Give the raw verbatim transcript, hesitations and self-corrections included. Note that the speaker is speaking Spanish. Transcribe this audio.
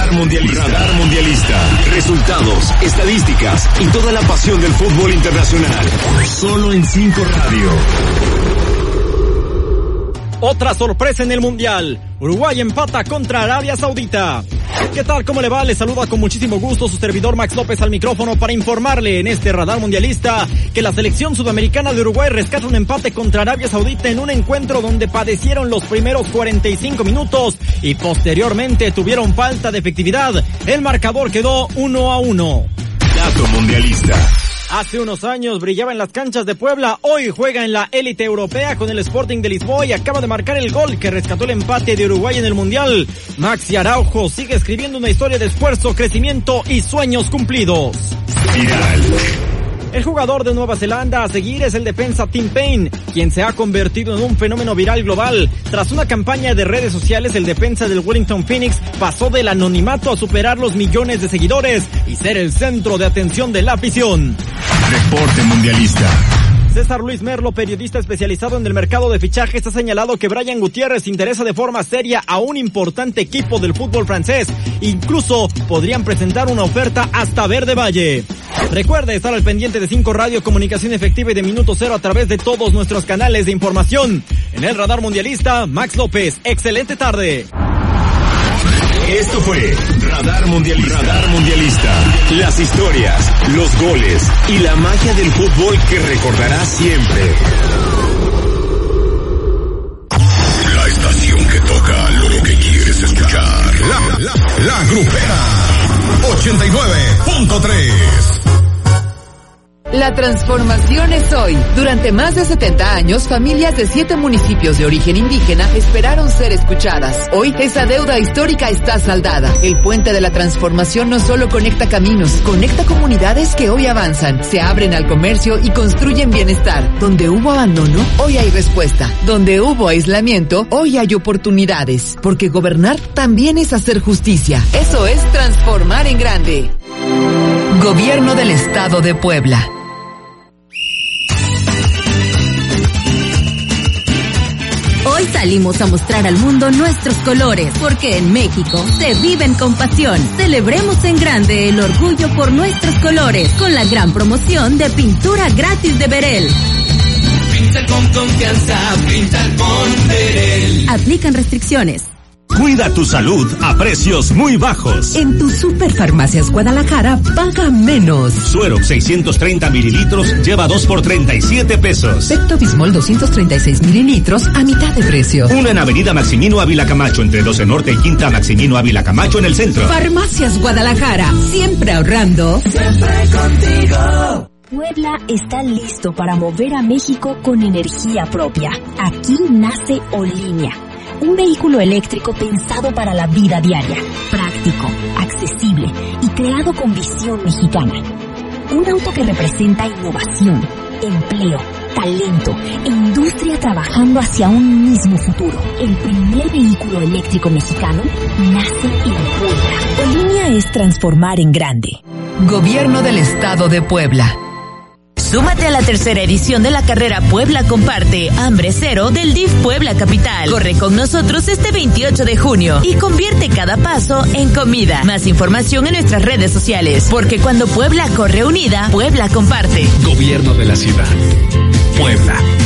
Radar Mundialista. Radar Mundialista. Resultados, estadísticas y toda la pasión del fútbol internacional. Solo en cinco Radio. Otra sorpresa en el Mundial. Uruguay empata contra Arabia Saudita. ¿Qué tal? ¿Cómo le va? Le saluda con muchísimo gusto su servidor Max López al micrófono para informarle en este Radar Mundialista que la selección sudamericana de Uruguay rescata un empate contra Arabia Saudita en un encuentro donde padecieron los primeros cuarenta y cinco minutos y posteriormente tuvieron falta de efectividad. El marcador quedó uno a uno. Dato Mundialista. Hace unos años brillaba en las canchas de Puebla, hoy juega en la élite europea con el Sporting de Lisboa y acaba de marcar el gol que rescató el empate de Uruguay en el Mundial. Maxi Araujo sigue escribiendo una historia de esfuerzo, crecimiento y sueños cumplidos. Viral. El jugador de Nueva Zelanda a seguir es el defensa Tim Payne, quien se ha convertido en un fenómeno viral global. Tras una campaña de redes sociales, el defensa del Wellington Phoenix pasó del anonimato a superar los millones de seguidores y ser el centro de atención de la afición. Reporte Mundialista. César Luis Merlo, periodista especializado en el mercado de fichajes, ha señalado que Brian Gutiérrez interesa de forma seria a un importante equipo del fútbol francés. Incluso podrían presentar una oferta hasta Verde Valle. Recuerde estar al pendiente de cinco Radio, comunicación efectiva y de Minuto Cero a través de todos nuestros canales de información. En el Radar Mundialista, Max López. Excelente tarde. Esto fue Radar Mundialista. Radar Mundialista. Las historias, los goles y la magia del fútbol que recordarás siempre. La estación que toca lo que quieres escuchar. La, la, la Grupera ochenta y nueve punto tres. La transformación es hoy. Durante más de setenta años, familias de siete municipios de origen indígena esperaron ser escuchadas. Hoy, esa deuda histórica está saldada. El puente de la transformación no solo conecta caminos, conecta comunidades que hoy avanzan, se abren al comercio y construyen bienestar. Donde hubo abandono, hoy hay respuesta. Donde hubo aislamiento, hoy hay oportunidades. Porque gobernar también es hacer justicia. Eso es transformar en grande. Gobierno del Estado de Puebla. Hoy salimos a mostrar al mundo nuestros colores, porque en México se viven con pasión. Celebremos en grande el orgullo por nuestros colores, con la gran promoción de pintura gratis de Berel. Pinta con confianza, pinta con Berel. Aplican restricciones. Cuida tu salud a precios muy bajos. En tu Superfarmacias Guadalajara, paga menos. Suerox seiscientos treinta mililitros lleva dos por treinta y siete pesos. Pepto-Bismol doscientos treinta y seis mililitros a mitad de precio. Uno en Avenida Maximino Ávila Camacho, entre doce Norte y Quinta Maximino Ávila Camacho en el centro. Farmacias Guadalajara, siempre ahorrando. Siempre contigo. Puebla está listo para mover a México con energía propia. Aquí nace Olinia, un vehículo eléctrico pensado para la vida diaria, práctico, accesible y creado con visión mexicana. Un auto que representa innovación, empleo, talento e industria trabajando hacia un mismo futuro. El primer vehículo eléctrico mexicano nace en Puebla. Olinia es transformar en grande. Gobierno del Estado de Puebla. Súmate a la tercera edición de la carrera Puebla Comparte, Hambre Cero del D I F Puebla Capital. Corre con nosotros este veintiocho de junio y convierte cada paso en comida. Más información en nuestras redes sociales, porque cuando Puebla corre unida, Puebla comparte. Gobierno de la ciudad. Puebla.